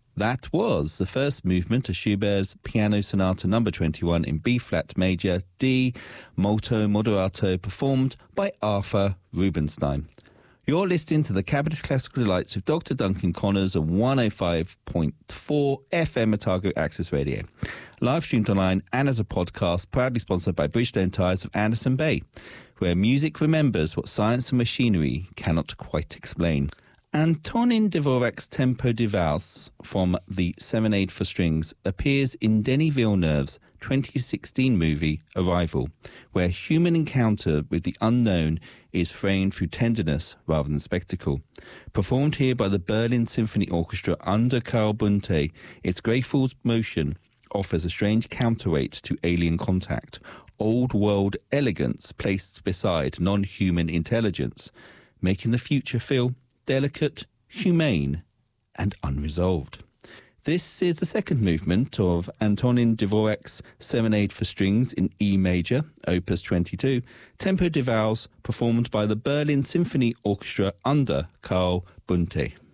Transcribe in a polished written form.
That was the first movement of Schubert's Piano Sonata No. 21 in B-flat major, D, molto moderato, performed by Arthur Rubinstein. You're listening to the Capitalist Classical Delights with Dr. Duncan Connors on 105.4 FM Otago Access Radio. Live streamed online and as a podcast, proudly sponsored by Bridgestone Tyres of Anderson Bay, where music remembers what science and machinery cannot quite explain. Antonin Dvorak's Tempo de Valse from the Serenade for Strings appears in Denis Villeneuve's 2016 movie Arrival, where human encounter with the unknown is framed through tenderness rather than spectacle. Performed here by the Berlin Symphony Orchestra under Karl Bunte, its graceful motion offers a strange counterweight to alien contact, old-world elegance placed beside non-human intelligence, making the future feel delicate, humane, and unresolved. This is the second movement of Antonin Dvorak's Serenade for Strings in E major, Opus 22, Tempo de Valse, performed by the Berlin Symphony Orchestra under Karl Bunte.